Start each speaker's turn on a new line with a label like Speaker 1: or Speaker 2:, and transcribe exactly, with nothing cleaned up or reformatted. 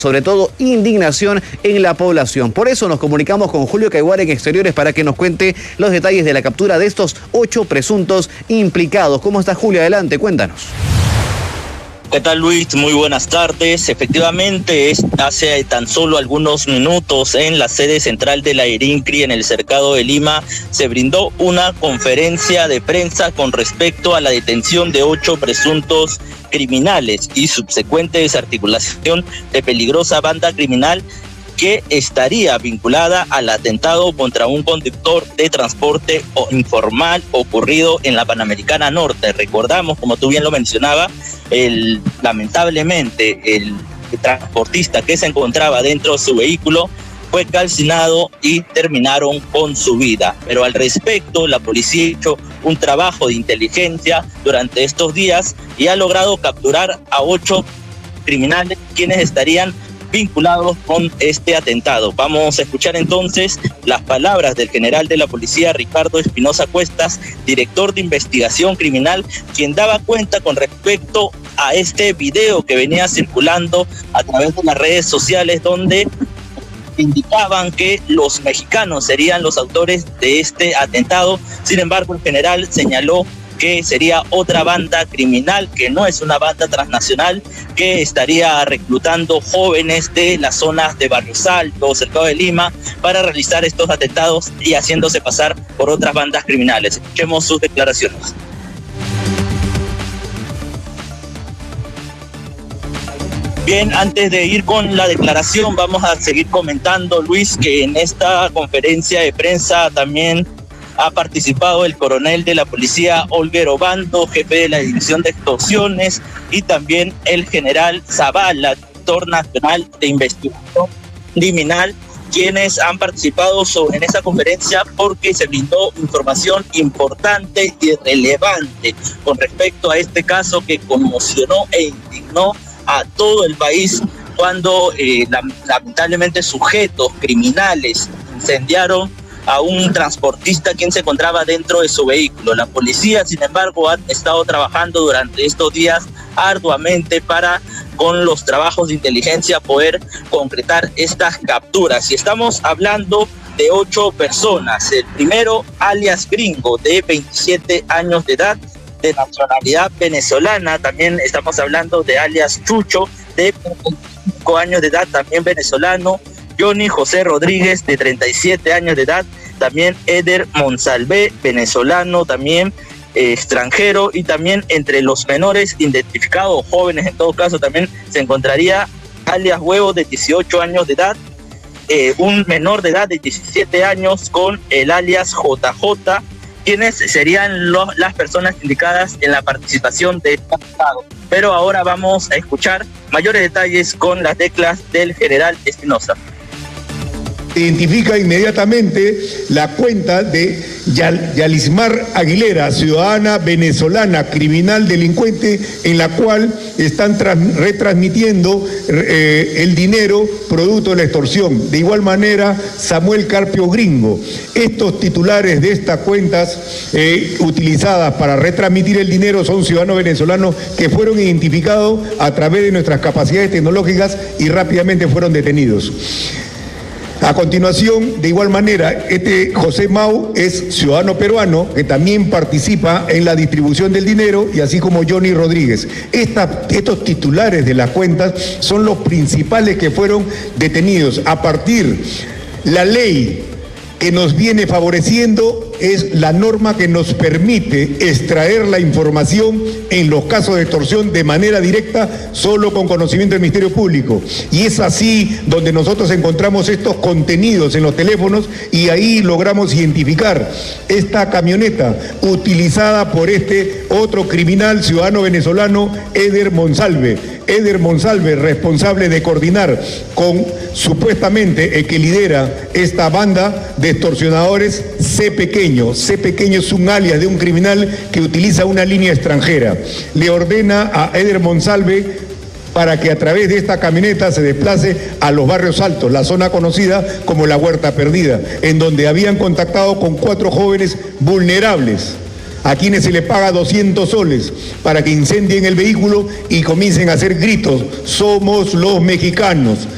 Speaker 1: sobre todo indignación en la población. Por eso nos comunicamos con Julio Caiguara en Exteriores para que nos cuente los detalles de la captura de estos ocho presuntos implicados. ¿Cómo está, Julio? Adelante, cuéntanos.
Speaker 2: ¿Qué tal, Luis? Muy buenas tardes. Efectivamente, es hace tan solo algunos minutos en la sede central de la ERINCRI en el Cercado de Lima se brindó una conferencia de prensa con respecto a la detención de ocho presuntos criminales y subsecuente desarticulación de peligrosa banda criminal que estaría vinculada al atentado contra un conductor de transporte informal ocurrido en la Panamericana Norte. Recordamos, como tú bien lo mencionabas, el, lamentablemente el transportista que se encontraba dentro de su vehículo fue calcinado y terminaron con su vida. Pero al respecto, la policía ha hecho un trabajo de inteligencia durante estos días y ha logrado capturar a ocho criminales quienes estarían vinculados con este atentado. Vamos a escuchar entonces las palabras del general de la policía, Ricardo Espinosa Cuestas, director de investigación criminal, quien daba cuenta con respecto a este video que venía circulando a través de las redes sociales, donde indicaban que los mexicanos serían los autores de este atentado. Sin embargo, el general señaló que sería otra banda criminal, que no es una banda transnacional, que estaría reclutando jóvenes de las zonas de Barrios Altos, Cercado de Lima, para realizar estos atentados y haciéndose pasar por otras bandas criminales. Escuchemos sus declaraciones. Bien, antes de ir con la declaración, vamos a seguir comentando, Luis, que en esta conferencia de prensa también ha participado el coronel de la policía, Olger Obando, jefe de la división de extorsiones, y también el general Zavala, director nacional de investigación criminal, quienes han participado sobre, en esa conferencia porque se brindó información importante y relevante con respecto a este caso que conmocionó e indignó a todo el país cuando eh, lamentablemente sujetos criminales incendiaron a un transportista quien se encontraba dentro de su vehículo. La policía, sin embargo, ha estado trabajando durante estos días arduamente para, con los trabajos de inteligencia, poder concretar estas capturas. Y estamos hablando de ocho personas. El primero, alias Gringo, de veintisiete años de edad, de nacionalidad venezolana. También estamos hablando de alias Chucho, de veinticinco años de edad, también venezolano. Johnny José Rodríguez, de treinta y siete años de edad, también Eder Monsalve, venezolano, también eh, extranjero, y también entre los menores identificados, jóvenes en todo caso, también se encontraría alias Huevo, de dieciocho años de edad, eh, un menor de edad de diecisiete años con el alias J J, quienes serían los, las personas indicadas en la participación de este atentado. Pero ahora vamos a escuchar mayores detalles con las declas del general Espinosa.
Speaker 3: Identifica inmediatamente la cuenta de Yal, Yalismar Aguilera, ciudadana venezolana, criminal delincuente, en la cual están tras, retransmitiendo eh, el dinero producto de la extorsión. De igual manera, Samuel Carpio Gringo. Estos titulares de estas cuentas eh, utilizadas para retransmitir el dinero son ciudadanos venezolanos que fueron identificados a través de nuestras capacidades tecnológicas y rápidamente fueron detenidos. A continuación, de igual manera, este José Mau es ciudadano peruano que también participa en la distribución del dinero, y así como Johnny Rodríguez. Esta, estos titulares de las cuentas son los principales que fueron detenidos. A partir de la ley que nos viene favoreciendo es la norma que nos permite extraer la información en los casos de extorsión de manera directa, solo con conocimiento del Ministerio Público. Y es así donde nosotros encontramos estos contenidos en los teléfonos, y ahí logramos identificar esta camioneta utilizada por este otro criminal ciudadano venezolano, Eder Monsalve. Eder Monsalve, responsable de coordinar con supuestamente el que lidera esta banda de extorsionadores, C Pequeño. C Pequeño es un alias de un criminal que utiliza una línea extranjera. Le ordena a Eder Monsalve para que a través de esta camioneta se desplace a los Barrios Altos, la zona conocida como la Huerta Perdida, en donde habían contactado con cuatro jóvenes vulnerables, a quienes se le paga doscientos soles para que incendien el vehículo y comiencen a hacer gritos: somos los mexicanos.